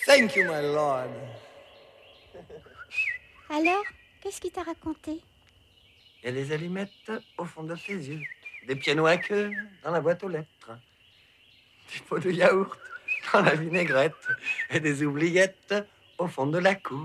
Thank you, my lord. Alors, qu'est-ce qu'il t'a raconté? Il y a des allumettes au fond de tes yeux, des pianos à queue dans la boîte aux lettres, des pots de yaourt dans la vinaigrette et des oubliettes au fond de la cour.